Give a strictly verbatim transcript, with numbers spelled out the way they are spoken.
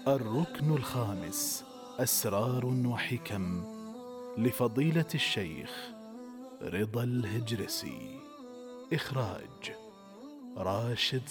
الركن الخامس: أسرار وحكم، لفضيلة الشيخ رضا الهجرسي. إخراج راشد